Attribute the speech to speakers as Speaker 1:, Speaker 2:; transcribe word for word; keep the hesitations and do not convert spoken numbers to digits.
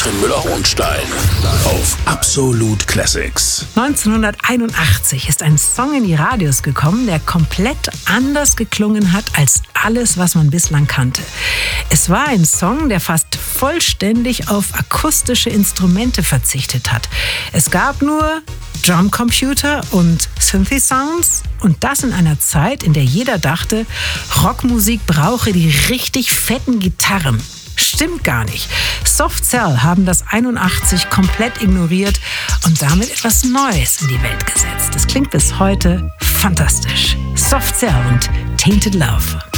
Speaker 1: Katrin Müller-Hohenstein auf Absolut Classics.
Speaker 2: neunzehnhunderteinundachtzig ist ein Song in die Radios gekommen, der komplett anders geklungen hat als alles, was man bislang kannte. Es war ein Song, der fast vollständig auf akustische Instrumente verzichtet hat. Es gab nur Drumcomputer und Synthi-Sounds und das in einer Zeit, in der jeder dachte, Rockmusik brauche die richtig fetten Gitarren. Stimmt gar nicht. Soft Cell haben das einundachtzig komplett ignoriert und damit etwas Neues in die Welt gesetzt. Das klingt bis heute fantastisch. Soft Cell und Tainted Love.